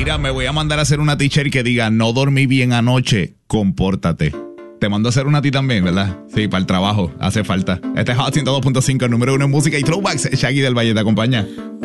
Mira, me voy a mandar a hacer una t-shirt que diga, no dormí bien anoche, compórtate. Te mando a hacer una a ti también, ¿verdad? Sí, para el trabajo, hace falta. Este es Hot 102.5, el número 1 en música y throwbacks. Shaggy del Valle te acompaña.